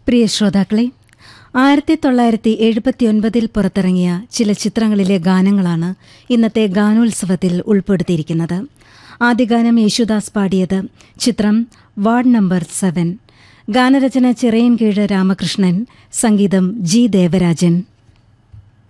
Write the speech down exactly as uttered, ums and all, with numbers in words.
പ്രിയ ശ്രോതാക്കളെ, ആയിരത്തി തൊള്ളായിരത്തി എഴുപത്തിയൊൻപതിൽ പുറത്തിറങ്ങിയ ചില ചിത്രങ്ങളിലെ ഗാനങ്ങളാണ് ഇന്നത്തെ ഗാനോത്സവത്തിൽ ഉൾപ്പെടുത്തിയിരിക്കുന്നത്. ആദ്യ ഗാനം യേശുദാസ് പാടിയത്. ചിത്രം വാർഡ് നമ്പർ സെവൻ. ഗാനരചന ചിറയൻകീഴ് രാമകൃഷ്ണൻ, സംഗീതം ജി ദേവരാജൻ.